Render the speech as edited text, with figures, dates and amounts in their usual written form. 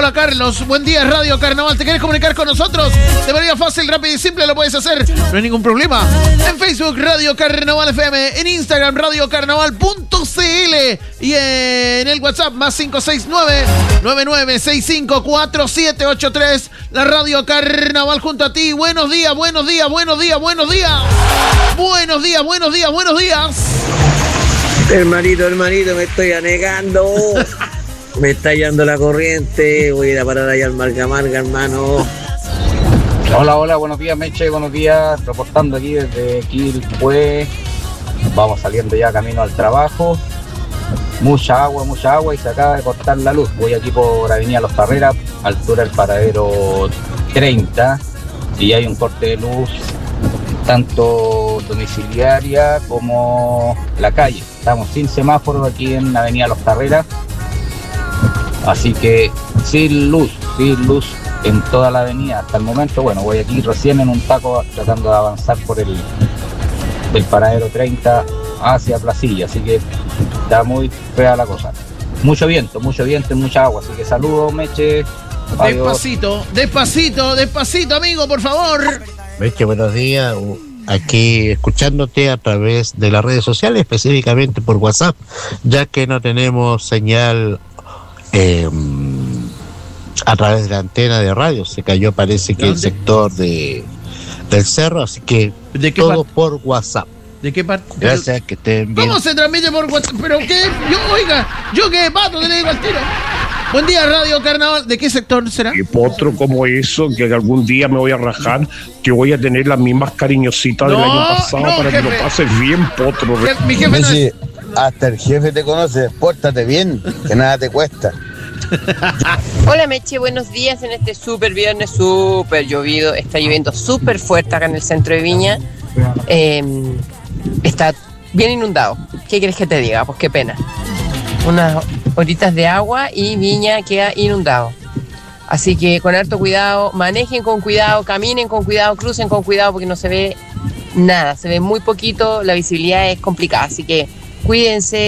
Hola Carlos, buen día Radio Carnaval. ¿Te quieres comunicar con nosotros? De manera fácil, rápida y simple lo puedes hacer. No hay ningún problema. En Facebook Radio Carnaval FM, en Instagram radiocarnaval.cl y en el WhatsApp más 569-9965-4783. La Radio Carnaval junto a ti. Buenos días, buenos días, buenos días, buenos días. Buenos días, buenos días, buenos días. Hermanito, me estoy anegando. Me está yendo la corriente. Voy a ir a parar allá al Marga, hermano. Hola, buenos días, Meche, buenos días. Reportando aquí desde Quilpué. Vamos saliendo ya camino al trabajo. Mucha agua y se acaba de cortar la luz. Voy aquí por Avenida Los Parreras, altura del paradero 30. Y hay un corte de luz tanto domiciliaria como la calle. Estamos sin semáforos aquí en Avenida Los Carreras, así que sin luz en toda la avenida hasta el momento. Bueno, voy aquí recién en un taco tratando de avanzar por el paradero 30 hacia Placilla, así que está muy fea la cosa. Mucho viento y mucha agua, así que saludos, Meche. Adiós. Despacito, amigo, por favor. Meche, buenos días. Aquí escuchándote a través de las redes sociales, específicamente por WhatsApp, ya que no tenemos señal a través de la antena de radio. Se cayó, parece que el sector del cerro, así que todo por WhatsApp. ¿De qué parte? Gracias, que estén bien. ¿Cómo se transmite por WhatsApp? ¿Pero qué? Yo qué pato, te le digo al tiro. Buen día, Radio Carnaval. ¿De qué sector será? ¿Qué potro como eso? Que algún día me voy a rajar, que voy a tener las mismas cariñositas del año pasado para jefe, que lo pases bien, potro. Mi jefe no es... Hasta el jefe te conoce, pórtate bien, que nada te cuesta. Hola Meche, buenos días en este súper viernes, súper llovido. Está lloviendo súper fuerte acá en el centro de Viña. Está bien inundado. ¿Qué quieres que te diga? Pues qué pena. Unas horitas de agua y Viña queda inundado. Así que con harto cuidado, manejen con cuidado, caminen con cuidado, crucen con cuidado porque no se ve nada, se ve muy poquito, la visibilidad es complicada, así que cuídense.